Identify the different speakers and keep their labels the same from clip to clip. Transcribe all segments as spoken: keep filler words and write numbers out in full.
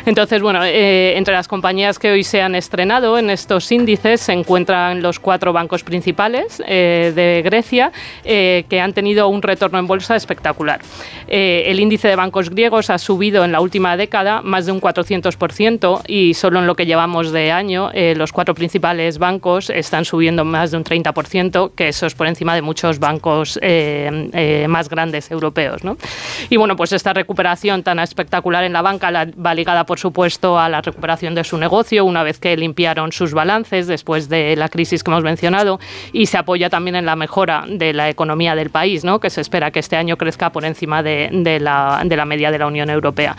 Speaker 1: Entonces, bueno, eh, entre las compañías que hoy se han estrenado en estos índices se encuentran los cuatro bancos principales eh, de Grecia eh, que han tenido un retorno en bolsa espectacular. Eh, el índice de bancos griegos ha subido en la última década más de un cuatrocientos por ciento y solo en lo que llevamos de año eh, los cuatro principales bancos están subiendo más de un treinta por ciento, que eso es por encima de muchos bancos eh, eh, más grandes europeos, ¿no? Y bueno, pues esta recuperación tan espectacular en la banca la, va ligada, por supuesto, a la recuperación de su negocio una vez que limpiaron sus balances después de la crisis que hemos mencionado, y se apoya también en la mejora de la economía del país, ¿no? Que se espera que este año crezca por encima de, de, la, de la media de la Unión Europea.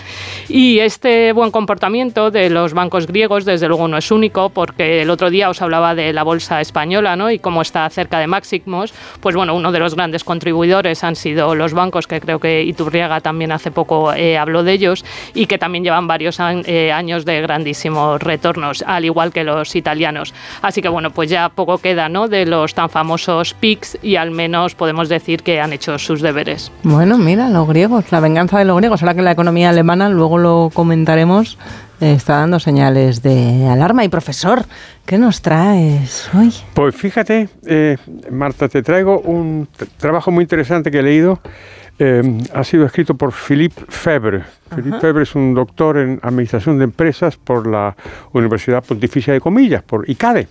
Speaker 1: Y este buen comportamiento de los bancos griegos, desde luego, no es único, porque el otro día os hablaba de la bolsa española, ¿no? Y cómo está cerca de máximos. Pues bueno, uno de los grandes contribuidores han sido los bancos, que creo que Iturriaga también hace poco eh, habló de ellos, y que también llevan varios an- eh, años de grandísimos retornos, al igual que los italianos. Así que bueno, pues ya poco queda, ¿no?, de los tan famosos P I Cs, y al menos podemos decir que han hecho sus deberes.
Speaker 2: Bueno, mira, los griegos, la venganza de los griegos. Ahora que la economía alemana, luego lo comentaremos, eh, está dando señales de alarma. Y profesor, ¿qué nos traes hoy?
Speaker 3: Pues fíjate, eh, Marta, te traigo un t- trabajo muy interesante que he leído. Eh, ha sido escrito por Philippe Febvre. Philippe Febvre es un doctor en Administración de Empresas por la Universidad Pontificia de Comillas, por I C A D E.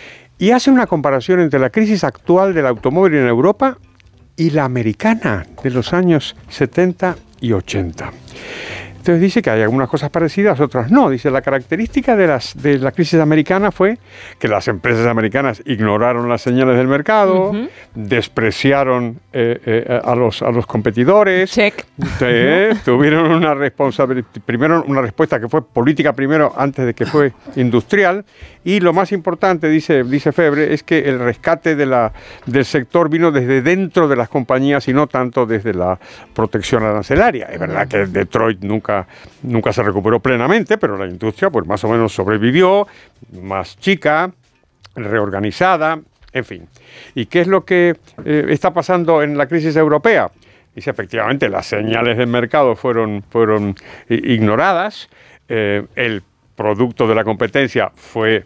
Speaker 3: Y hace una comparación entre la crisis actual del automóvil en Europa y la americana de los años setenta y ochenta. Entonces dice que hay algunas cosas parecidas, otras no. Dice, la característica de, las, de la crisis americana fue que las empresas americanas ignoraron las señales del mercado, uh-huh. despreciaron eh, eh, a, los, a los competidores.
Speaker 2: Check.
Speaker 3: Eh, tuvieron una responsabilidad, primero una respuesta que fue política primero antes de que fue industrial. Y lo más importante, dice, dice Febvre, es que el rescate de la, del sector vino desde dentro de las compañías y no tanto desde la protección arancelaria. Es verdad que Detroit nunca, nunca se recuperó plenamente, pero la industria pues más o menos sobrevivió, más chica, reorganizada, en fin. ¿Y qué es lo que eh, está pasando en la crisis europea? Dice, efectivamente, las señales del mercado fueron, fueron ignoradas, eh, el producto de la competencia fue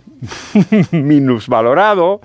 Speaker 3: minusvalorado,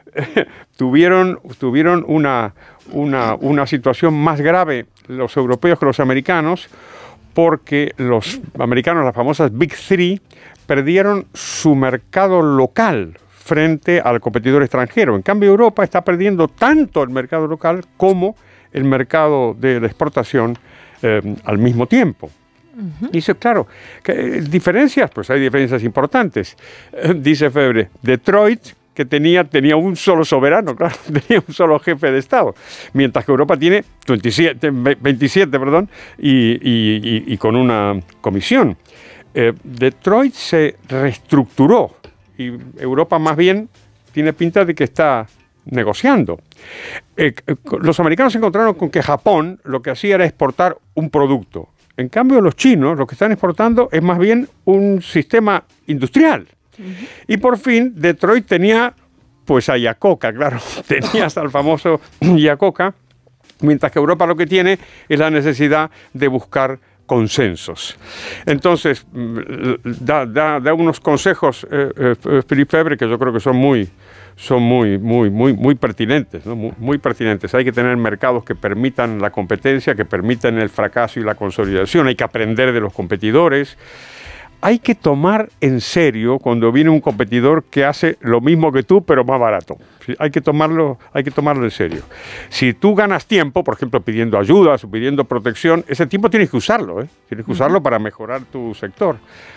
Speaker 3: tuvieron, tuvieron una, una, una situación más grave los europeos que los americanos, porque los americanos, las famosas Big Three, perdieron su mercado local frente al competidor extranjero. En cambio, Europa está perdiendo tanto el mercado local como el mercado de la exportación eh, al mismo tiempo. Uh-huh. Dice, claro, ¿qué diferencias? Pues hay diferencias importantes. Eh, dice Febvre, Detroit, que tenía, tenía un solo soberano, claro, tenía un solo jefe de Estado, mientras que Europa tiene veintisiete, veintisiete perdón, y, y, y, y con una comisión. Eh, Detroit se reestructuró y Europa más bien tiene pinta de que está negociando. Eh, los americanos se encontraron con que Japón lo que hacía era exportar un producto. En cambio, los chinos lo que están exportando es más bien un sistema industrial. Uh-huh. Y por fin, Detroit tenía pues a Yacoca, claro, tenías al famoso Yacoca, mientras que Europa lo que tiene es la necesidad de buscar consensos. Entonces, da, da, da unos consejos, eh, eh, Philippe Febvre, que yo creo que son muy, son muy, muy, muy, muy pertinentes, ¿no? Muy, muy pertinentes. Hay que tener mercados que permitan la competencia, que permitan el fracaso y la consolidación. Hay que aprender de los competidores. Hay que tomar en serio cuando viene un competidor que hace lo mismo que tú, pero más barato. Hay que tomarlo, hay que tomarlo en serio. Si tú ganas tiempo, por ejemplo, pidiendo ayudas o pidiendo protección, ese tiempo tienes que usarlo, ¿eh? Tienes que usarlo uh-huh. para mejorar tu sector.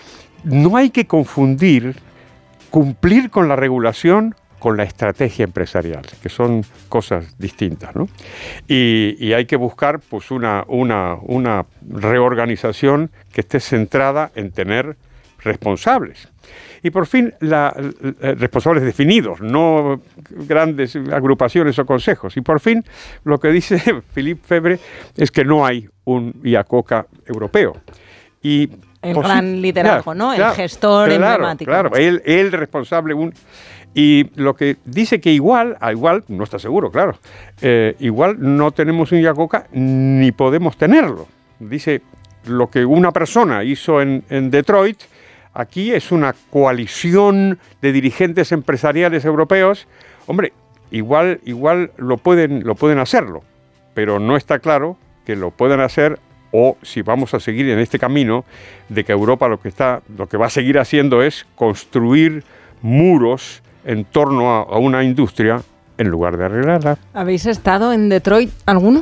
Speaker 3: No hay que confundir cumplir con la regulación con la estrategia empresarial, que son cosas distintas, ¿no? Y, y hay que buscar pues una, una, una reorganización que esté centrada en tener responsables. Y por fin, la, la, responsables definidos, no grandes agrupaciones o consejos. Y por fin, lo que dice Philippe Febvre es que no hay un Yacoca europeo. Y
Speaker 2: el posi- gran liderazgo,
Speaker 3: claro,
Speaker 2: ¿no?
Speaker 3: Claro,
Speaker 2: el gestor
Speaker 3: claro,
Speaker 2: emblemático.
Speaker 3: Claro, él, él responsable. Un, y lo que dice que igual, a igual, no está seguro, claro, eh, igual no tenemos un Yacoca ni podemos tenerlo. Dice lo que una persona hizo en, en Detroit, aquí es una coalición de dirigentes empresariales europeos. Hombre, igual, igual lo pueden, lo pueden hacerlo, pero no está claro que lo puedan hacer, o si vamos a seguir en este camino de que Europa lo que está, lo que va a seguir haciendo es construir muros en torno a, a una industria en lugar de arreglarla.
Speaker 2: ¿Habéis estado en Detroit alguno?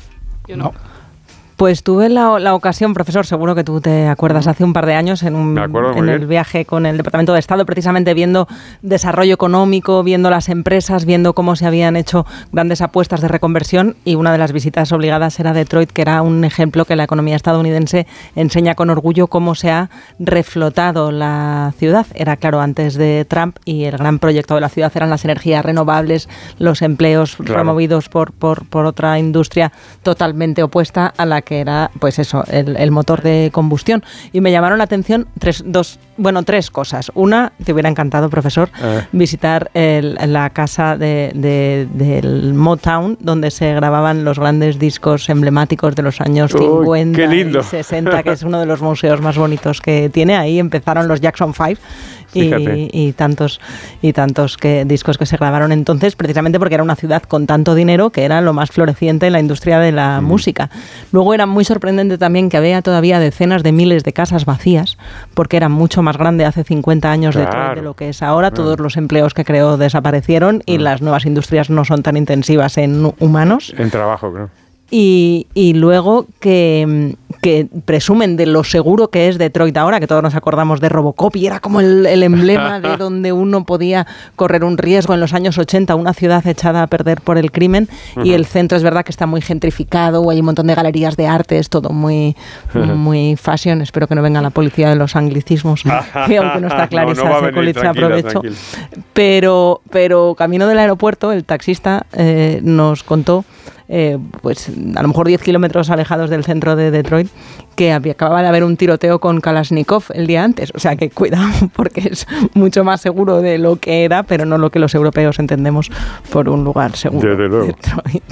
Speaker 1: Yo no.
Speaker 2: no. Pues tuve la, la ocasión, profesor, seguro que tú te acuerdas, hace un par de años en, un, en el viaje con el Departamento de Estado, precisamente viendo desarrollo económico, viendo las empresas, viendo cómo se habían hecho grandes apuestas de reconversión, y una de las visitas obligadas era Detroit, que era un ejemplo que la economía estadounidense enseña con orgullo cómo se ha reflotado la ciudad. Era, claro, antes de Trump, y el gran proyecto de la ciudad eran las energías renovables, los empleos claro. promovidos por, por, por otra industria totalmente opuesta a la que que era, pues eso, el, el motor de combustión. Y me llamaron la atención tres, dos, bueno, tres cosas. Una, te hubiera encantado, profesor, eh. visitar el, la casa de, de, del Motown, donde se grababan los grandes discos emblemáticos de los años Uy, cincuenta
Speaker 3: qué lindo.
Speaker 2: Y sesenta, que es uno de los museos más bonitos que tiene. Ahí empezaron los Jackson Five. Y, y tantos y tantos que, discos que se grabaron entonces, precisamente porque era una ciudad con tanto dinero que era lo más floreciente en la industria de la mm. música. Luego era muy sorprendente también que había todavía decenas de miles de casas vacías, porque era mucho más grande hace cincuenta años claro. Detroit de lo que es ahora. Todos los empleos que creó desaparecieron mm. y las nuevas industrias no son tan intensivas en humanos.
Speaker 3: En trabajo, creo.
Speaker 2: Y, y luego que, que presumen de lo seguro que es Detroit ahora, que todos nos acordamos de Robocop y era como el, el emblema de donde uno podía correr un riesgo en los años ochenta, una ciudad echada a perder por el crimen. Uh-huh. Y el centro es verdad que está muy gentrificado, hay un montón de galerías de arte, es todo muy, uh-huh. muy fashion. Espero que no venga la policía de los anglicismos, que aunque no está Clarissa, no, no se aprovecho. Pero, pero camino del aeropuerto, el taxista eh, nos contó Eh, pues a lo mejor diez kilómetros alejados del centro de Detroit, que había, acababa de haber un tiroteo con Kalashnikov el día antes. O sea que cuidado, porque es mucho más seguro de lo que era, pero no lo que los europeos entendemos por un lugar seguro.
Speaker 3: Desde luego.
Speaker 2: Detroit.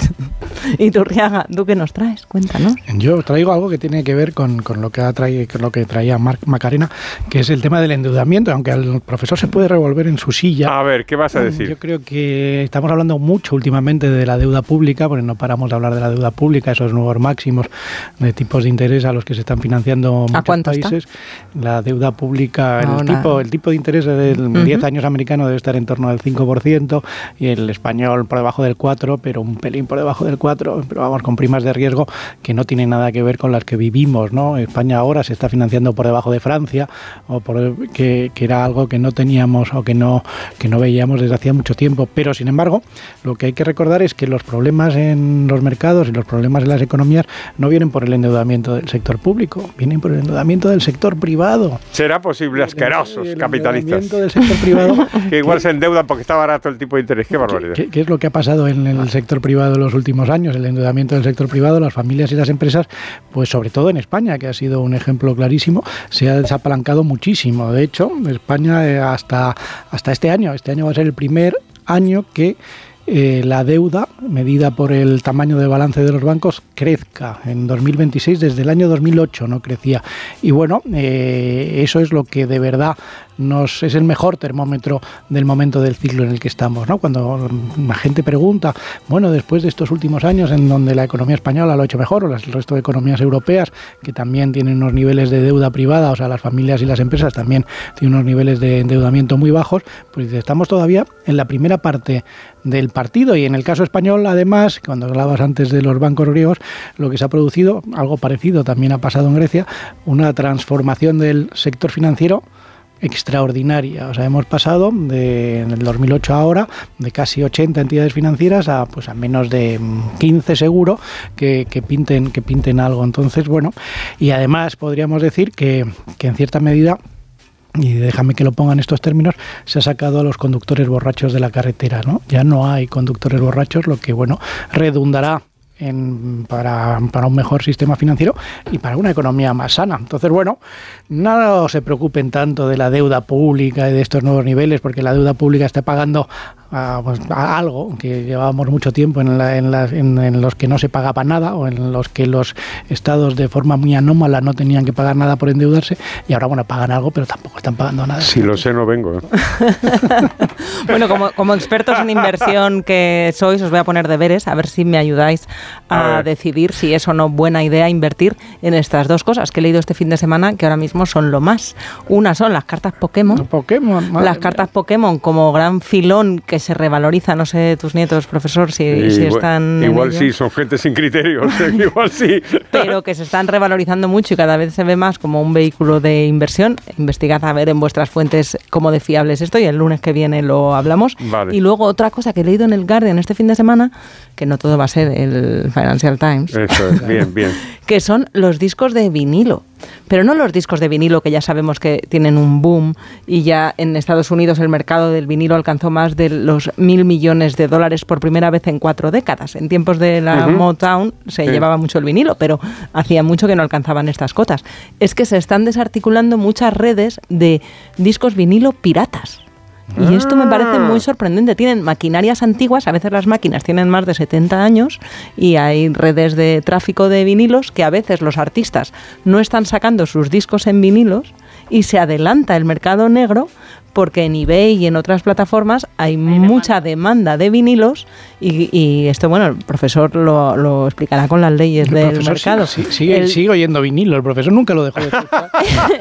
Speaker 2: Y Turriaga, ¿tú qué nos traes? Cuéntanos.
Speaker 4: Yo traigo algo que tiene que ver con, con, lo, que trae, con lo que traía Marc Macarena, que es el tema del endeudamiento, aunque al profesor se puede revolver en su silla.
Speaker 3: A ver, ¿qué vas a decir?
Speaker 4: Yo creo que estamos hablando mucho últimamente de la deuda pública, porque no paramos de hablar de la deuda pública, esos nuevos máximos de tipos de interés a los que se están financiando muchos
Speaker 2: ¿A cuánto
Speaker 4: países.
Speaker 2: Está?
Speaker 4: La deuda pública,
Speaker 2: no,
Speaker 4: el, tipo, el tipo de interés del uh-huh. diez años americano debe estar en torno al cinco por ciento y el español por debajo del cuatro por ciento, pero un pelín por debajo del cuatro por ciento, pero vamos, con primas de riesgo que no tienen nada que ver con las que vivimos, ¿no? España ahora se está financiando por debajo de Francia, o por, que, que era algo que no teníamos o que no, que no veíamos desde hacía mucho tiempo. Pero, sin embargo, lo que hay que recordar es que los problemas en los mercados y los problemas en las economías no vienen por el endeudamiento del sector público, vienen por el endeudamiento del sector privado.
Speaker 3: ¿Será posible, asquerosos el capitalistas?
Speaker 4: El endeudamiento del sector privado
Speaker 3: que igual que, se endeudan porque está barato el tipo de interés. ¡Qué barbaridad!
Speaker 4: ¿Qué, qué es lo que ha pasado en el sector privado en los últimos años? El endeudamiento del sector privado, las familias y las empresas, pues sobre todo en España, que ha sido un ejemplo clarísimo, se ha desapalancado muchísimo. De hecho, España eh, hasta, hasta este año, este año va a ser el primer año que Eh, la deuda, medida por el tamaño del balance de los bancos, crezca. En dos mil veintiséis, desde el año dos mil ocho no crecía. Y bueno, eh, eso es lo que de verdad nos es el mejor termómetro del momento del ciclo en el que estamos, ¿no? Cuando la gente pregunta, bueno, después de estos últimos años en donde la economía española lo ha hecho mejor, o el resto de economías europeas, que también tienen unos niveles de deuda privada, o sea, las familias y las empresas también tienen unos niveles de endeudamiento muy bajos, pues estamos todavía en la primera parte del partido. Y en el caso español, además, cuando hablabas antes de los bancos griegos, lo que se ha producido, algo parecido también ha pasado en Grecia, una transformación del sector financiero extraordinaria. O sea, hemos pasado de en el dos mil ocho a ahora de casi ochenta entidades financieras a pues a menos de quince seguro que, que pinten que pinten algo. Entonces, bueno, y además podríamos decir que, que en cierta medida, y déjame que lo ponga en estos términos, se ha sacado a los conductores borrachos de la carretera, ¿no? Ya no hay conductores borrachos, lo que, bueno, redundará En, para, para un mejor sistema financiero y para una economía más sana. Entonces, bueno, nada se preocupen tanto de la deuda pública y de estos nuevos niveles, porque la deuda pública está pagando a, pues, a algo que llevábamos mucho tiempo en, la, en, la, en, en los que no se pagaba nada o en los que los estados de forma muy anómala no tenían que pagar nada por endeudarse y ahora, bueno, pagan algo, pero tampoco están pagando nada.
Speaker 3: Si lo sé, no vengo.
Speaker 2: Bueno, como, como expertos en inversión que sois, os voy a poner deberes, a ver si me ayudáis a, a decidir si es o no buena idea invertir en estas dos cosas que he leído este fin de semana, que ahora mismo son lo más. Una son las cartas Pokémon.
Speaker 4: Pokémon
Speaker 2: las cartas mía. Pokémon como gran filón que se revaloriza, no sé, tus nietos, profesor, si, y, si están...
Speaker 3: Igual sí, son gente sin criterios, igual sí.
Speaker 2: Pero que se están revalorizando mucho y cada vez se ve más como un vehículo de inversión. Investigad a ver en vuestras fuentes cómo de fiable es esto y el lunes que viene lo hablamos.
Speaker 3: Vale.
Speaker 2: Y luego otra cosa que he leído en el Guardian este fin de semana, que no todo va a ser el Financial Times.
Speaker 3: Eso es, bien, bien.
Speaker 2: Que son los discos de vinilo. Pero no los discos de vinilo que ya sabemos que tienen un boom y ya en Estados Unidos el mercado del vinilo alcanzó más de los mil millones de dólares por primera vez en cuatro décadas. En tiempos de la uh-huh. Motown se sí. llevaba mucho el vinilo, pero hacía mucho que no alcanzaban estas cotas. Es que se están desarticulando muchas redes de discos vinilo piratas. Y esto me parece muy sorprendente. Tienen maquinarias antiguas, a veces las máquinas tienen más de setenta años y hay redes de tráfico de vinilos que a veces los artistas no están sacando sus discos en vinilos y se adelanta el mercado negro porque en eBay y en otras plataformas hay, hay mucha demanda. demanda de vinilos y, y esto, bueno, el profesor lo, lo explicará con las leyes el del mercado.
Speaker 4: Sí, sí, sigue, el, sigue oyendo vinilo, el profesor nunca lo dejó de escuchar.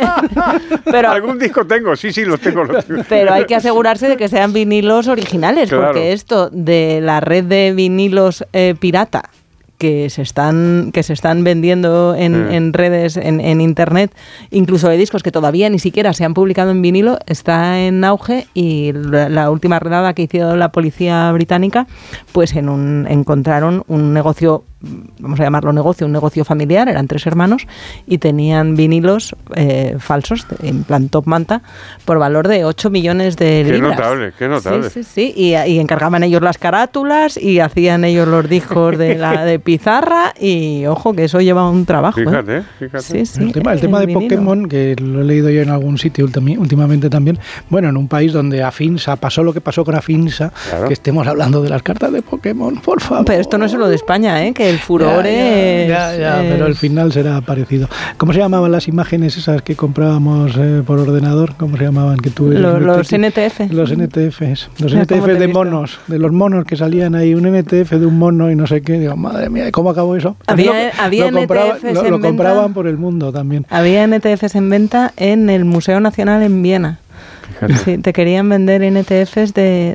Speaker 3: Pero, algún disco tengo, sí, sí, los tengo, los tengo.
Speaker 2: Pero hay que asegurarse de que sean vinilos originales, claro. Porque esto de la red de vinilos eh, pirata que se están que se están vendiendo en, sí. en redes, en, en internet, incluso de discos que todavía ni siquiera se han publicado en vinilo, está en auge y la, la última redada que hizo la policía británica, pues en un encontraron un negocio, vamos a llamarlo negocio, un negocio familiar, eran tres hermanos y tenían vinilos eh, falsos, en plan top manta, por valor de ocho millones de libras.
Speaker 3: Qué notable, qué notable.
Speaker 2: Sí, sí, sí, y, y encargaban ellos las carátulas y hacían ellos los discos de la de pizarra y ojo que eso lleva un trabajo.
Speaker 3: Fíjate,
Speaker 2: ¿eh?
Speaker 3: fíjate.
Speaker 2: Sí, sí,
Speaker 4: el tema, el tema de vinilo. Pokémon, que lo he leído yo en algún sitio últimamente también, bueno, en un país donde Afinsa, pasó lo que pasó con Afinsa, claro. Que estemos hablando de las cartas de Pokémon, por favor.
Speaker 2: Pero esto no es solo de España, ¿eh? Que el furor
Speaker 4: ya,
Speaker 2: es...
Speaker 4: Ya, ya, ya es... pero el final será parecido. ¿Cómo se llamaban las imágenes esas que comprábamos eh, por ordenador? ¿Cómo se llamaban? Que tú
Speaker 2: los, los N T F.
Speaker 4: Los N T Fs. Los N T Fs de monos, de los monos que salían ahí, un N T F de un mono y no sé qué. Digo, madre mía, ¿cómo acabó eso?
Speaker 2: Había,
Speaker 4: lo,
Speaker 2: había
Speaker 4: lo, compraba,
Speaker 2: N T Fs
Speaker 4: lo,
Speaker 2: en
Speaker 4: lo compraban
Speaker 2: venta,
Speaker 4: por el mundo también.
Speaker 2: Había N T Fs en venta en el Museo Nacional en Viena. Sí, te querían vender N T Fs de,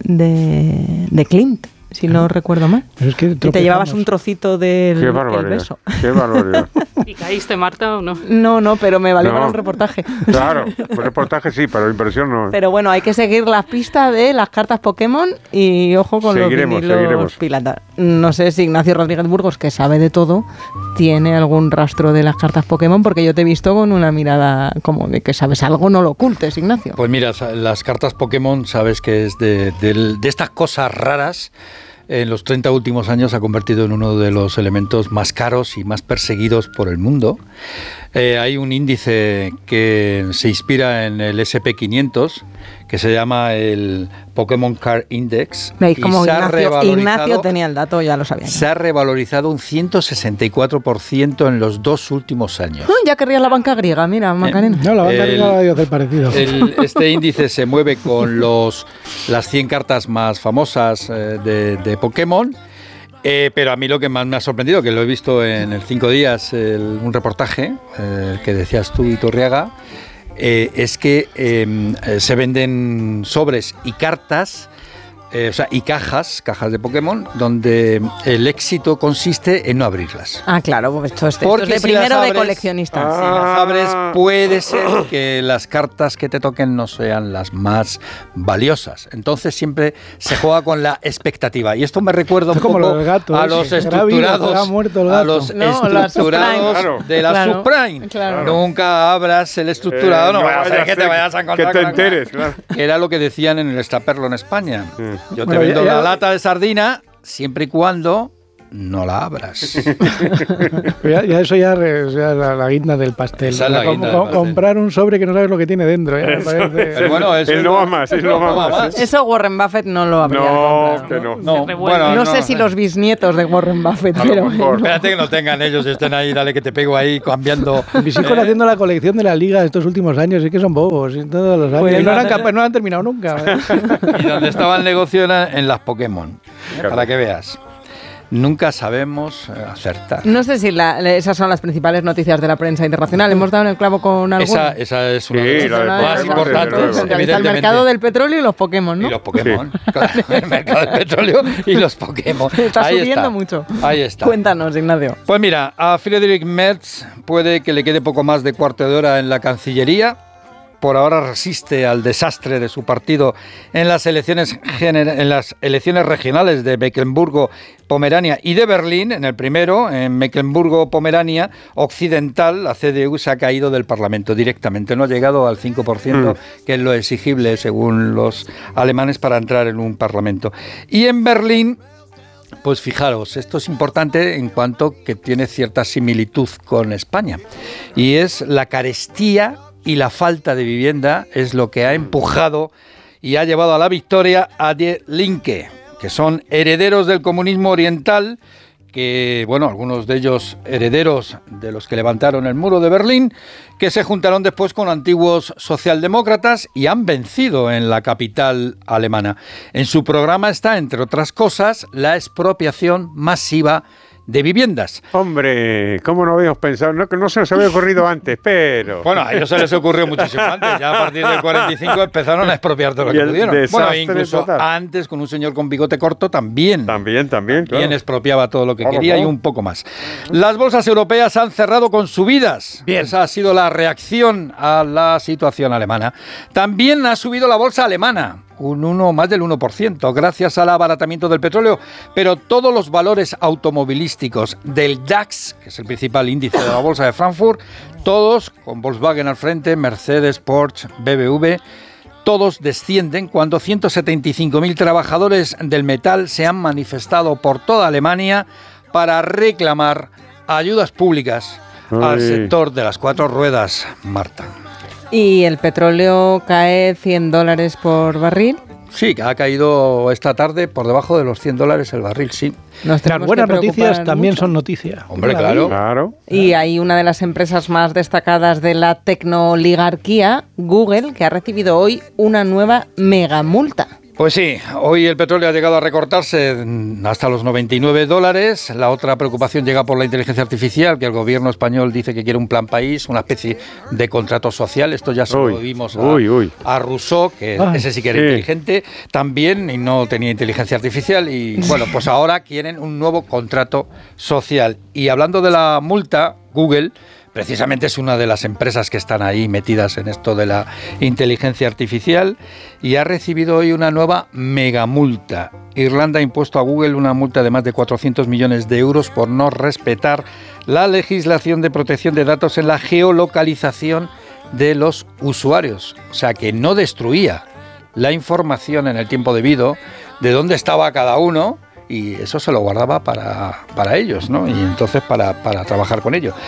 Speaker 2: de, de Klimt, si no recuerdo mal.
Speaker 4: Pero es que
Speaker 2: y te llevabas un trocito del
Speaker 3: qué barbaridad,
Speaker 2: beso.
Speaker 3: Qué barbaridad.
Speaker 1: ¿Y caíste, Marta, o no?
Speaker 2: No, no, pero me valió
Speaker 3: no.
Speaker 2: para un reportaje.
Speaker 3: Claro, un reportaje sí, pero impresión no.
Speaker 2: Pero bueno, hay que seguir las pistas de las cartas Pokémon y ojo con seguiremos, los vinilos pirata. No sé si Ignacio Rodríguez Burgos, que sabe de todo, tiene algún rastro de las cartas Pokémon, porque yo te he visto con una mirada como de que sabes algo, no lo ocultes, Ignacio.
Speaker 5: Pues mira, las cartas Pokémon sabes que es de, de, de estas cosas raras. En los treinta últimos años se ha convertido en uno de los elementos más caros y más perseguidos por el mundo. Eh, hay un índice que se inspira en el ese and pe quinientos, que se llama el Pokémon Card Index.
Speaker 2: ¿Veis cómo Ignacio, Ignacio tenía el dato? Ya lo sabía.
Speaker 5: Se ha revalorizado un ciento sesenta y cuatro por ciento en los dos últimos años.
Speaker 2: Uh, ya querría la banca griega, mira, Macarena.
Speaker 4: Eh, no, la banca el, griega ha hacer parecido.
Speaker 5: El, este índice se mueve con los las cien cartas más famosas eh, de, de Pokémon. Eh, pero a mí lo que más me ha sorprendido, que lo he visto en el Cinco Días, el, un reportaje eh, que decías tú, Iturriaga, eh, es que eh, se venden sobres y cartas, eh, o sea, y cajas, cajas de Pokémon, donde el éxito consiste en no abrirlas.
Speaker 2: Ah, claro, pues esto es, esto es de si primero abres, de coleccionistas.
Speaker 5: Ah, si las abres, puede ser que las cartas que te toquen no sean las más valiosas. Entonces siempre se juega con la expectativa. Y esto me recuerda un poco
Speaker 4: gato,
Speaker 5: a los estructurados, a los
Speaker 2: no,
Speaker 5: estructurados
Speaker 2: claro,
Speaker 5: de la
Speaker 2: claro,
Speaker 5: subprime. Claro. Nunca abras el estructurado, eh, no, no vaya a ser que te vayas a encontrar.
Speaker 3: Que te enteres, claro.
Speaker 5: Era lo que decían en el extraperlo en España. Sí. Yo te
Speaker 4: bueno,
Speaker 5: vendo
Speaker 4: ya, ya,
Speaker 5: la lata de sardina siempre y cuando no la abras.
Speaker 4: ya, ya eso ya es ya la, la guinda del pastel.
Speaker 5: Esa es la
Speaker 4: Com,
Speaker 5: guinda
Speaker 4: com,
Speaker 5: del pastel.
Speaker 4: Comprar un sobre que no sabes lo que tiene dentro. Ya me parece.
Speaker 5: Pero bueno, eso
Speaker 3: él no va más, él no va más.
Speaker 2: Eso Warren Buffett no lo habría
Speaker 3: No,
Speaker 2: comprado,
Speaker 3: que no.
Speaker 5: No,
Speaker 1: Se
Speaker 5: bueno,
Speaker 2: no,
Speaker 5: no
Speaker 2: sé si los bisnietos de Warren Buffett,
Speaker 3: A lo
Speaker 2: pero
Speaker 3: mejor.
Speaker 5: Espérate que no tengan ellos, estén ahí, dale que te pego ahí cambiando.
Speaker 4: Mis hijos
Speaker 5: eh,
Speaker 4: haciendo la colección de la liga estos últimos años, es que son bobos, y todos los años.
Speaker 2: Pues
Speaker 4: y no,
Speaker 2: no,
Speaker 4: han
Speaker 2: no,
Speaker 4: capa- no han terminado nunca.
Speaker 5: Y donde estaba el negocio era en las Pokémon,
Speaker 3: Claro.
Speaker 5: para que veas. Nunca sabemos eh, acertar.
Speaker 2: no sé si la, esas son las principales noticias de la prensa internacional. ¿Hemos dado en el clavo con alguna?
Speaker 5: Esa, esa es una
Speaker 3: Sí,
Speaker 5: de
Speaker 3: la de
Speaker 5: las
Speaker 3: Pokémon,
Speaker 5: más
Speaker 3: desde
Speaker 5: importantes,
Speaker 3: luego.
Speaker 2: Está el
Speaker 5: evidentemente.
Speaker 2: mercado del petróleo y los Pokémon, ¿no?
Speaker 5: Y los Pokémon. Claro, el mercado del petróleo y los Pokémon.
Speaker 2: Está
Speaker 5: Ahí
Speaker 2: subiendo
Speaker 5: está.
Speaker 2: mucho.
Speaker 5: Ahí está.
Speaker 2: Cuéntanos, Ignacio.
Speaker 5: Pues mira, a Friedrich Merz puede que le quede poco más de cuarto de hora en la Cancillería. Por ahora resiste al desastre de su partido en las elecciones, gener- en las elecciones regionales de Mecklemburgo, Pomerania y de Berlín. En el primero, en Mecklemburgo, Pomerania Occidental, la C D U se ha caído del Parlamento directamente. No ha llegado al cinco por ciento, mm. que es lo exigible según los alemanes para entrar en un Parlamento. Y en Berlín, pues fijaros, esto es importante en cuanto que tiene cierta similitud con España. Y es la carestía y la falta de vivienda es lo que ha empujado y ha llevado a la victoria a Die Linke, que son herederos del comunismo oriental, que, bueno, algunos de ellos herederos de los que levantaron el muro de Berlín, que se juntaron después con antiguos socialdemócratas y han vencido en la capital alemana. En su programa está, entre otras cosas, la expropiación masiva de viviendas.
Speaker 3: Hombre, ¿cómo no habíamos pensado? No, que no se nos había ocurrido antes, pero...
Speaker 5: Bueno, a ellos se les ocurrió muchísimo antes. Ya a partir del cuarenta y cinco empezaron a expropiar todo lo
Speaker 3: Y
Speaker 5: que
Speaker 3: el
Speaker 5: pudieron. Bueno,
Speaker 3: desastre
Speaker 5: incluso
Speaker 3: total.
Speaker 5: antes, con un señor con bigote corto, también.
Speaker 3: También, también, claro.
Speaker 5: También expropiaba todo lo que
Speaker 3: Claro,
Speaker 5: quería
Speaker 3: claro.
Speaker 5: y un poco más. Las bolsas europeas han cerrado con subidas.
Speaker 4: Bien.
Speaker 5: Esa ha sido la reacción a la situación alemana. También ha subido la bolsa alemana, un uno, más del uno por ciento, gracias al abaratamiento del petróleo, pero todos los valores automovilísticos del DAX, que es el principal índice de la bolsa de Frankfurt, todos, con Volkswagen al frente, Mercedes, Porsche, B M W, todos descienden cuando ciento setenta y cinco mil trabajadores del metal se han manifestado por toda Alemania para reclamar ayudas públicas
Speaker 3: Ay.
Speaker 5: al sector de las cuatro ruedas, Marta.
Speaker 2: ¿Y el petróleo cae cien dólares por barril?
Speaker 5: Sí, que ha caído esta tarde por debajo de los cien dólares el barril, sí.
Speaker 2: Nos
Speaker 4: Las
Speaker 2: tenemos
Speaker 4: buenas
Speaker 2: que
Speaker 4: noticias
Speaker 2: preocupar
Speaker 4: también
Speaker 2: mucho.
Speaker 4: son noticias.
Speaker 5: Hombre, claro.
Speaker 3: Claro.
Speaker 2: Y hay una de las empresas más destacadas de la tecnooligarquía, Google, que ha recibido hoy una nueva megamulta.
Speaker 5: Pues sí, hoy el petróleo ha llegado a recortarse hasta los noventa y nueve dólares. La otra preocupación llega por la inteligencia artificial, que el gobierno español dice que quiere un plan país, una especie de contrato social. Esto ya se lo
Speaker 3: Uy,
Speaker 5: vimos a,
Speaker 3: uy, uy.
Speaker 5: a Rousseau, que
Speaker 4: Ay,
Speaker 5: ese sí que era
Speaker 3: sí.
Speaker 5: inteligente también y no tenía inteligencia artificial. Y bueno, pues ahora quieren un nuevo contrato social. Y hablando de la multa, Google precisamente es una de las empresas que están ahí metidas en esto de la inteligencia artificial y ha recibido hoy una nueva megamulta. Irlanda ha impuesto a Google una multa de más de cuatrocientos millones de euros por no respetar la legislación de protección de datos en la geolocalización de los usuarios. O sea, que no destruía la información en el tiempo debido de dónde estaba cada uno, y eso se lo guardaba para, para ellos, ¿no? Y entonces para, para trabajar con ello.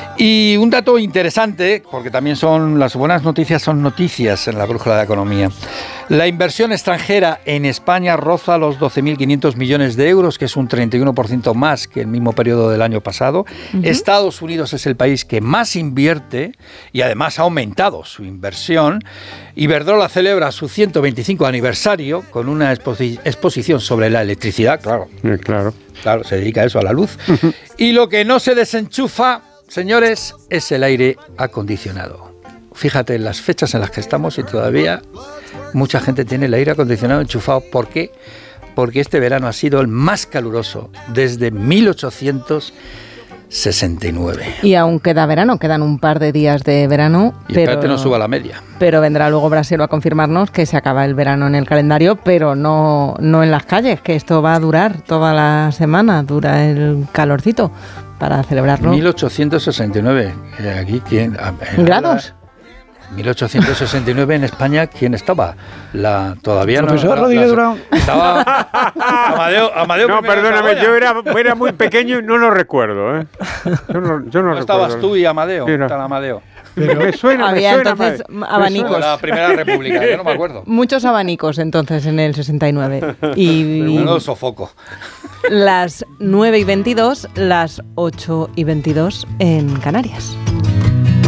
Speaker 5: Y un dato interesante, porque también son las buenas noticias, son noticias en la brújula de economía. La inversión extranjera en España roza los doce mil quinientos millones de euros, que es un treinta y uno por ciento más que el mismo periodo del año pasado. Uh-huh. Estados Unidos es el país que más invierte y además ha aumentado su inversión. Iberdrola celebra su ciento veinticinco aniversario con una exposi- exposición sobre la electricidad, claro.
Speaker 3: Sí, claro.
Speaker 5: Claro, se dedica a eso, a la luz. Y lo que no se desenchufa, señores, es el aire acondicionado. Fíjate en las fechas en las que estamos y todavía mucha gente tiene el aire acondicionado enchufado. ¿Por qué? Porque este verano ha sido el más caluroso desde mil ochocientos sesenta y nueve.
Speaker 2: Y aún queda verano, quedan un par de días de verano.
Speaker 5: Y
Speaker 2: pero,
Speaker 5: espérate, no suba la media.
Speaker 2: Pero vendrá luego Brasil a confirmarnos que se acaba el verano en el calendario, pero no, no en las calles, que esto va a durar toda la semana, dura el calorcito para celebrarlo.
Speaker 5: mil ochocientos sesenta y nueve. Aquí, ¿quién?
Speaker 2: ¿Grados?
Speaker 5: mil ochocientos sesenta y nueve en España, ¿quién estaba? La todavía
Speaker 4: el profesor
Speaker 5: no.
Speaker 4: Rodríguez Durán.
Speaker 5: Estaba Amadeo, Amadeo
Speaker 3: No, perdóname, yo era, era muy pequeño y no lo recuerdo, ¿eh? Yo no, yo no,
Speaker 5: no estabas
Speaker 3: recuerdo.
Speaker 5: tú y Amadeo,
Speaker 3: Era.
Speaker 5: Tal Amadeo.
Speaker 3: Pero me suena,
Speaker 2: Había
Speaker 3: me suena,
Speaker 2: entonces
Speaker 3: me,
Speaker 2: abanicos.
Speaker 3: me suena.
Speaker 5: La Primera República, yo no me acuerdo.
Speaker 2: Muchos abanicos entonces en el sesenta y nueve. Y
Speaker 5: Menudo sofoco.
Speaker 2: las nueve y veintidós, las ocho y veintidós en Canarias.